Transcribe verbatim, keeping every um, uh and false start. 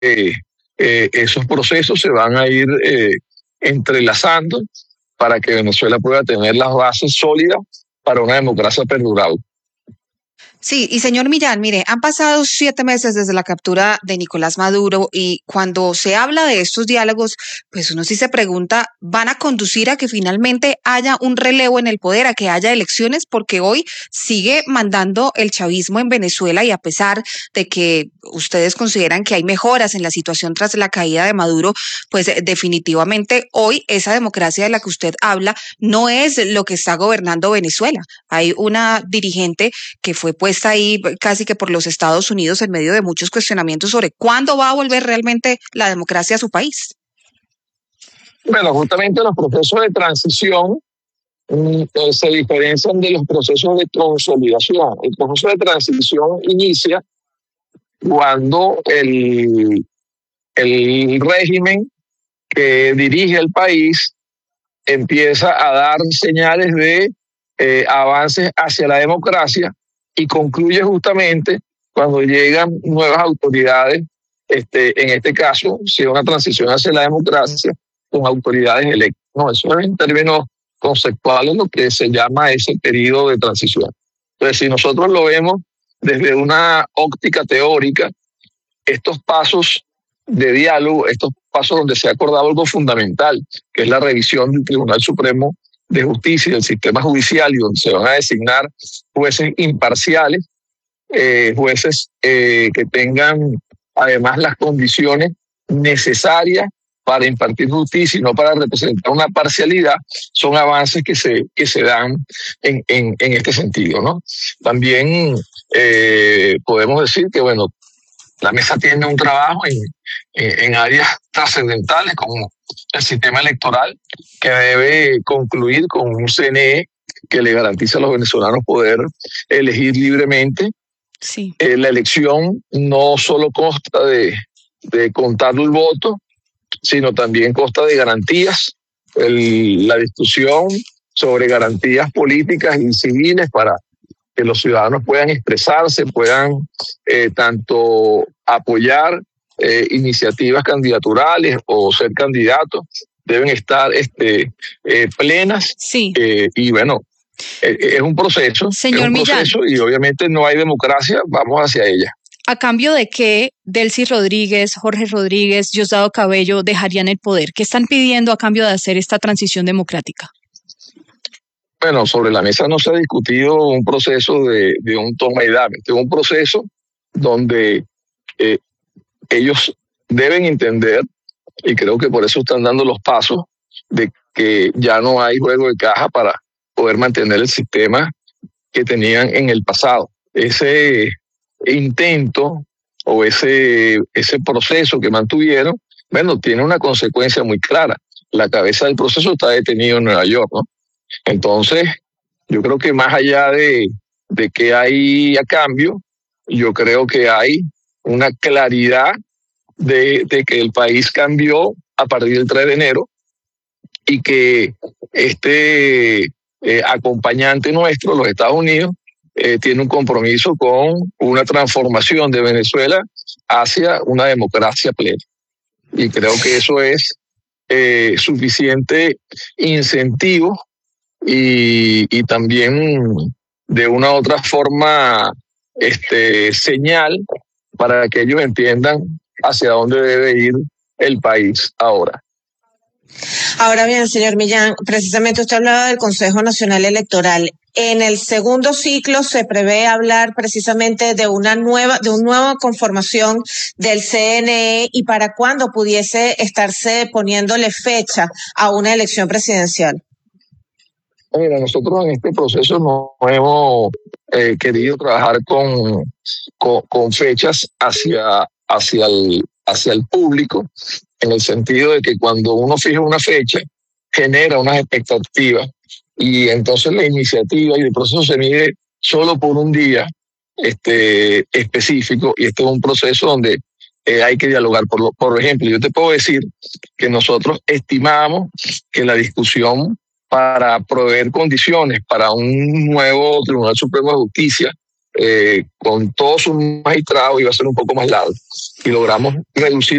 eh, eh, esos procesos se van a ir eh, entrelazando para que Venezuela pueda tener las bases sólidas para una democracia perdurable. Sí, y señor Millán, mire, han pasado siete meses desde la captura de Nicolás Maduro y cuando se habla de estos diálogos, pues uno sí se pregunta, ¿van a conducir a que finalmente haya un relevo en el poder, a que haya elecciones? Porque hoy sigue mandando el chavismo en Venezuela y a pesar de que ustedes consideran que hay mejoras en la situación tras la caída de Maduro, pues definitivamente hoy esa democracia de la que usted habla no es lo que está gobernando Venezuela. Hay una dirigente que fue puesta ahí casi que por los Estados Unidos en medio de muchos cuestionamientos sobre cuándo va a volver realmente la democracia a su país. Bueno, justamente los procesos de transición mm, eh, se diferencian de los procesos de consolidación. El proceso de transición inicia cuando el, el régimen que dirige el país empieza a dar señales de eh, avances hacia la democracia y concluye justamente cuando llegan nuevas autoridades, este, en este caso, si es una transición hacia la democracia, con autoridades electas. No, eso es en términos conceptuales lo que se llama ese periodo de transición. Entonces, si nosotros lo vemos desde una óptica teórica, estos pasos de diálogo, estos pasos donde se ha acordado algo fundamental, que es la revisión del Tribunal Supremo de Justicia y del sistema judicial, y donde se van a designar jueces imparciales, eh, jueces eh, que tengan además las condiciones necesarias para impartir justicia y no para representar una parcialidad, son avances que se, que se dan en, en, en este sentido, ¿no? También eh, podemos decir que, bueno, la mesa tiene un trabajo en, en áreas trascendentales como el sistema electoral, que debe concluir con un C N E que le garantice a los venezolanos poder elegir libremente. Sí. Eh, la elección no solo consta de, de contar el voto, sino también consta de garantías. El, la discusión sobre garantías políticas y civiles para que los ciudadanos puedan expresarse, puedan eh, tanto apoyar eh, iniciativas candidaturales o ser candidatos, deben estar este, eh, plenas. Sí. Eh, y bueno, eh, es un proceso, Señor es un Millán, proceso y obviamente no hay democracia, vamos hacia ella. ¿A cambio de qué Delcy Rodríguez, Jorge Rodríguez, Diosdado Cabello dejarían el poder? ¿Qué están pidiendo a cambio de hacer esta transición democrática? Bueno, sobre la mesa no se ha discutido un proceso de, de un toma y dame, es un proceso donde eh, ellos deben entender, y creo que por eso están dando los pasos, de que ya no hay juego de caja para poder mantener el sistema que tenían en el pasado. Ese intento o ese, ese proceso que mantuvieron, bueno, tiene una consecuencia muy clara. La cabeza del proceso está detenido en Nueva York, ¿no? Entonces, yo creo que más allá de, de qué hay a cambio, yo creo que hay una claridad de, de que el país cambió a partir del tres de enero y que este eh, acompañante nuestro, los Estados Unidos, eh, tiene un compromiso con una transformación de Venezuela hacia una democracia plena. Y creo que eso es eh, suficiente incentivo y, y también de una u otra forma este, señal para que ellos entiendan hacia dónde debe ir el país ahora. Ahora bien, señor Millán, precisamente usted hablaba del Consejo Nacional Electoral. En el segundo ciclo se prevé hablar precisamente de una nueva, de una nueva conformación del C N E y para cuándo pudiese estarse poniéndole fecha a una elección presidencial. Mira, nosotros en este proceso no hemos eh, querido trabajar con, con, con fechas hacia, hacia, el, hacia el público, en el sentido de que cuando uno fija una fecha, genera unas expectativas y entonces la iniciativa y el proceso se mide solo por un día este, específico, y este es un proceso donde eh, hay que dialogar. Por, lo, por ejemplo, yo te puedo decir que nosotros estimamos que la discusión para proveer condiciones para un nuevo Tribunal Supremo de Justicia eh, con todos sus magistrados iba a ser un poco más largo y logramos reducir